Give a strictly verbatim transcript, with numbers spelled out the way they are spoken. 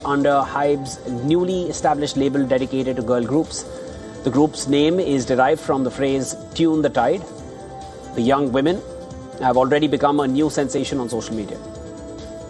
under Hybe's newly established label dedicated to girl groups. The group's name is derived from the phrase "tune the tide." The young women have already become a new sensation on social media.